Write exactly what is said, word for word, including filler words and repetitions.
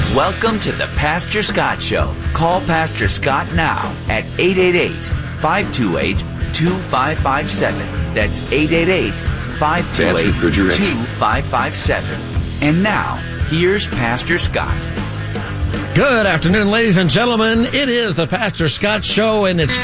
Welcome to the Pastor Scott Show. Call Pastor Scott now at eight eight eight, five two eight, two five five seven. That's eight eight eight, five two eight, two five five seven. And now, here's Pastor Scott. Good afternoon, ladies and gentlemen. It is the Pastor Scott Show, and it's